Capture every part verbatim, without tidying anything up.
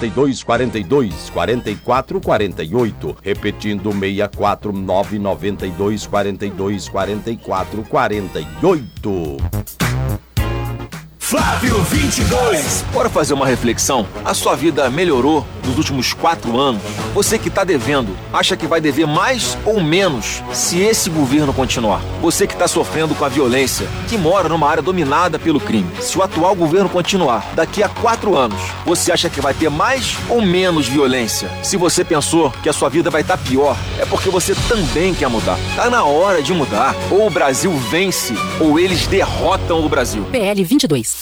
noventa e dois, quarenta e dois, quarenta e quatro, quarenta e oito. Repetindo, seis quatro nove, noventa e dois, quarenta e dois, quarenta e quatro, quarenta e oito. Flávio vinte e dois. Bora fazer uma reflexão? A sua vida melhorou nos últimos quatro anos? Você que está devendo, acha que vai dever mais ou menos se esse governo continuar? Você que está sofrendo com a violência, que mora numa área dominada pelo crime, se o atual governo continuar, daqui a quatro anos, você acha que vai ter mais ou menos violência? Se você pensou que a sua vida vai estar pior, é porque você também quer mudar. Tá na hora de mudar. Ou o Brasil vence, ou eles derrotam o Brasil. P L vinte e dois.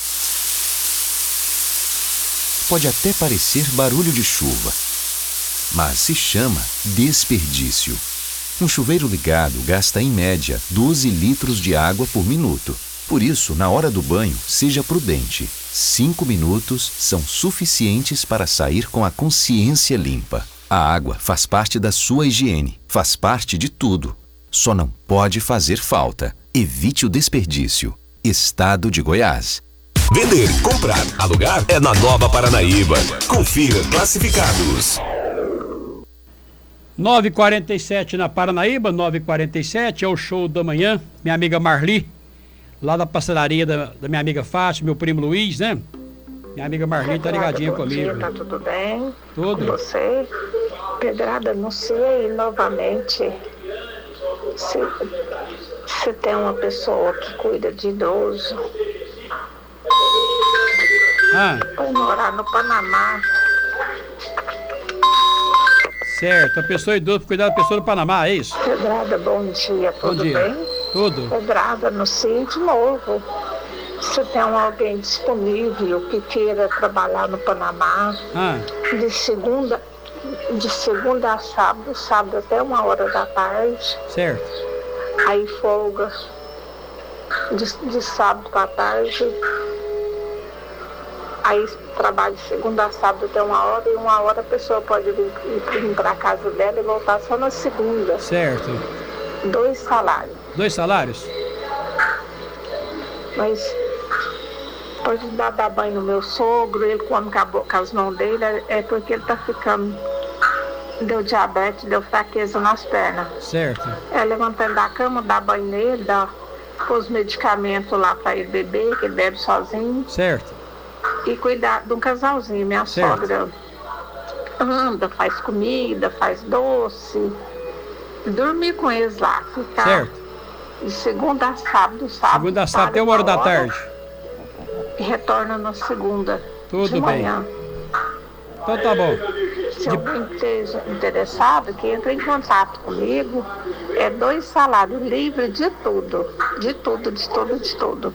Pode até parecer barulho de chuva, mas se chama desperdício. Um chuveiro ligado gasta em média doze litros de água por minuto. Por isso, na hora do banho, seja prudente. Cinco minutos são suficientes para sair com a consciência limpa. A água faz parte da sua higiene, faz parte de tudo. Só não pode fazer falta. Evite o desperdício. Estado de Goiás. Vender, comprar, alugar é na Nova Paranaíba. Confira classificados. nove e quarenta e sete na Paranaíba, nove e quarenta e sete é o show da manhã. Minha amiga Marli, lá da parcelaria da, da minha amiga Fátima, meu primo Luiz, né? Minha amiga Marli tá ligadinha bom comigo. Dia, tá tudo bem? Tudo. Com você? Pedrada, não sei novamente se, se tem uma pessoa que cuida de idoso. Ah. Vai morar no Panamá. Certo, a pessoa idosa para cuidar da pessoa do Panamá, é isso? Pedrada, bom dia, tudo bom dia. bem? Tudo. Pedrada, não sei de novo. Se tem alguém disponível que queira trabalhar no Panamá, ah. de segunda, de segunda a sábado, sábado até uma hora da tarde. Certo. Aí folga de, de sábado para tarde. Aí trabalha de segunda a sábado até uma hora, e uma hora a pessoa pode vir, vir para a casa dela e voltar só na segunda. Certo. Dois salários. Dois salários? Mas pode dar, dar banho no meu sogro, ele quando acabou com as mãos dele, é, é porque ele tá ficando, deu diabetes, deu fraqueza nas pernas. Certo. É levantar ele da cama, dar banho nele, dar os medicamentos lá para ele beber, que ele bebe sozinho. Certo. E cuidar de um casalzinho. Minha certo. sogra anda, faz comida, faz doce. Dormir com eles lá, ficar certo. de segunda a sábado, sábado. Segunda a sábado até uma hora da tarde. E retorna na segunda. Tudo de bem. manhã. Então tá bom. Se alguém esteja interessado, que entre em contato comigo, é dois salários livres de tudo. De tudo, de tudo, de tudo.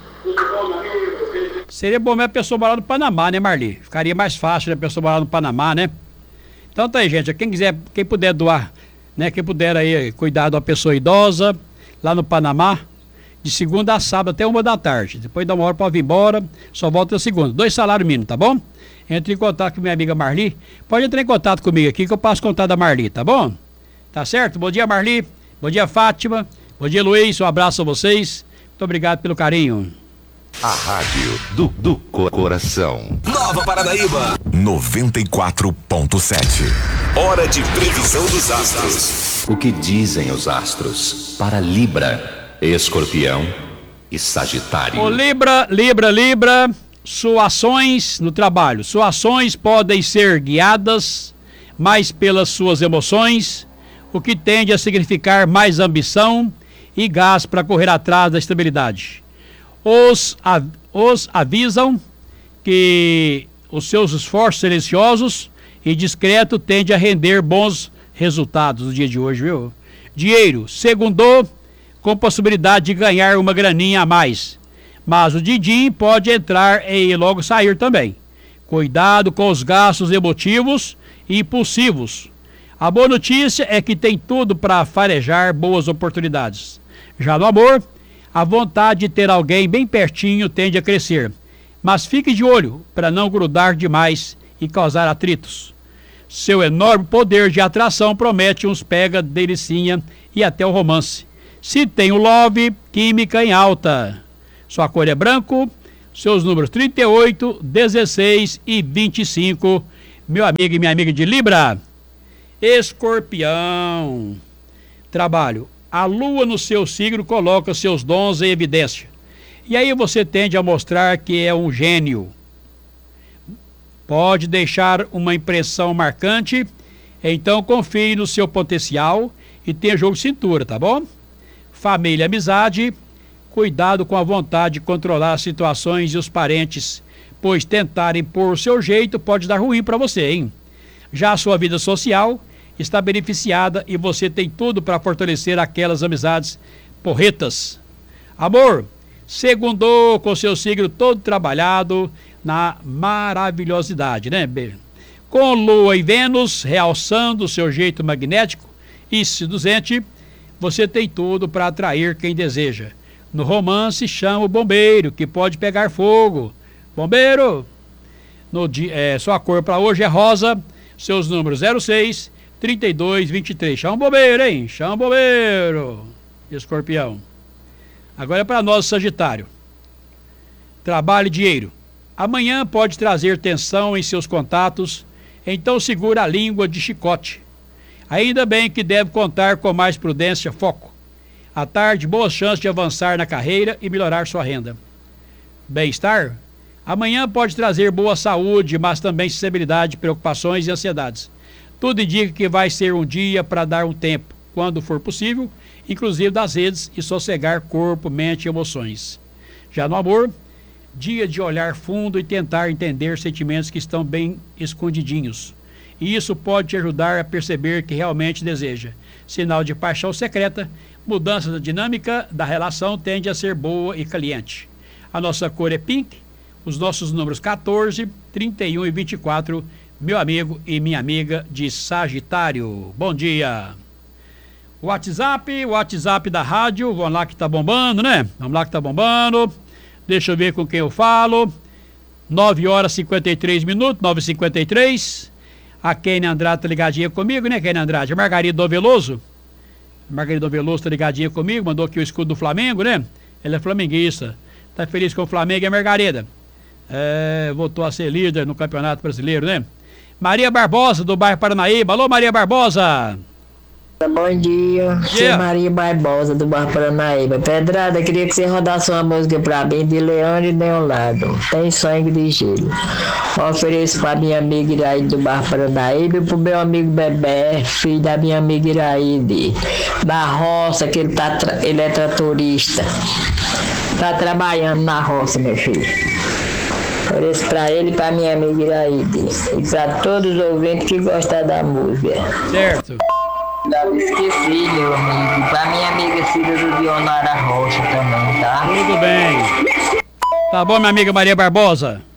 Seria bom mesmo a pessoa morar no Panamá, né, Marli? Ficaria mais fácil, né, a pessoa morar no Panamá, né? Então tá aí, gente. Quem quiser, quem puder doar, né? Quem puder aí cuidar de uma pessoa idosa lá no Panamá, de segunda a sábado até uma da tarde. Depois dá uma hora para vir embora, só volta na segunda. Dois salários mínimos, tá bom? Entre em contato com minha amiga Marli. Pode entrar em contato comigo aqui que eu passo contato da Marli, tá bom? Tá certo? Bom dia, Marli. Bom dia, Fátima. Bom dia, Luiz. Um abraço a vocês. Muito obrigado pelo carinho. A rádio do, do coração. Nova Paranaíba, noventa e quatro ponto sete. Hora de previsão dos astros. O que dizem os astros para Libra, Escorpião e Sagitário? Ô Libra, Libra, Libra, suas ações no trabalho. Suas ações podem ser guiadas mais pelas suas emoções, o que tende a significar mais ambição e gás para correr atrás da estabilidade. Os, a, os avisam que os seus esforços silenciosos e discretos tendem a render bons resultados no dia de hoje, viu? Dinheiro, segundou, com possibilidade de ganhar uma graninha a mais. Mas o din-din pode entrar e logo sair também. Cuidado com os gastos emotivos e impulsivos. A boa notícia é que tem tudo para farejar boas oportunidades. Já no amor, a vontade de ter alguém bem pertinho tende a crescer, mas fique de olho para não grudar demais e causar atritos. Seu enorme poder de atração promete uns pega, delicinha e até o romance. Se tem o love, química em alta. Sua cor é branco, seus números trinta e oito, dezesseis e vinte e cinco. meu amigo e minha amiga de Libra. Escorpião. Trabalho. A lua no seu signo coloca seus dons em evidência. E aí você tende a mostrar que é um gênio. Pode deixar uma impressão marcante, então confie no seu potencial e tenha jogo de cintura, tá bom? Família, amizade, cuidado com a vontade de controlar as situações e os parentes, pois tentar impor o seu jeito pode dar ruim para você, hein? Já a sua vida social está beneficiada e você tem tudo para fortalecer aquelas amizades porretas. Amor, segundou com seu signo todo trabalhado na maravilhosidade, né? Com Lua e Vênus realçando o seu jeito magnético e seduzente, você tem tudo para atrair quem deseja. No romance, chama o bombeiro, que pode pegar fogo. Bombeiro! No dia, é, sua cor para hoje é rosa, seus números zero seis, trinta e dois, vinte e três. Chama o bombeiro, hein? Chama o bombeiro! Escorpião. Agora é para nós, Sagitário. Trabalho e dinheiro. Amanhã pode trazer tensão em seus contatos, então segura a língua de chicote. Ainda bem que deve contar com mais prudência, foco. À tarde, boas chances de avançar na carreira e melhorar sua renda. Bem-estar. Amanhã pode trazer boa saúde, mas também sensibilidade, preocupações e ansiedades. Tudo indica que vai ser um dia para dar um tempo, quando for possível, inclusive das redes, e sossegar corpo, mente e emoções. Já no amor, dia de olhar fundo e tentar entender sentimentos que estão bem escondidinhos. E isso pode te ajudar a perceber que realmente deseja. Sinal de paixão secreta, mudança da dinâmica da relação tende a ser boa e caliente. A nossa cor é pink, os nossos números quatorze, trinta e um e vinte e quatro, meu amigo e minha amiga de Sagitário. Bom dia. WhatsApp, WhatsApp da rádio, vamos lá que tá bombando, né? Vamos lá que tá bombando. Deixa eu ver com quem eu falo. nove horas e cinquenta e três minutos, nove e cinquenta e três. A Kênia Andrade tá ligadinha comigo, né, Kênia Andrade? A Margarida Doveloso. A Margarida Doveloso tá ligadinha comigo, mandou aqui o escudo do Flamengo, né? Ela é flamenguista. Tá feliz com o Flamengo, é Margarida? É, voltou a ser líder no Campeonato Brasileiro, né? Maria Barbosa, do bairro Paranaíba. Alô, Maria Barbosa. Bom dia, sou yeah. Maria Barbosa do Bar Paranaíba. Pedrada, queria que você rodasse uma música pra mim de Leandro e Leonardo. Tem sangue de gelo. Ofereço pra minha amiga Iraíde do Bar Paranaíba e pro meu amigo Bebé, filho da minha amiga Iraíde, da roça, que ele, tá tra... ele é tratorista. Tá trabalhando na roça, meu filho. Ofereço pra ele e pra minha amiga Iraíde. E pra todos os ouvintes que gostam da música. Certo. Esqueci, meu amigo. Pra minha amiga filha do Dionara Rocha também, tá? Tudo bem. Tá bom, minha amiga Maria Barbosa?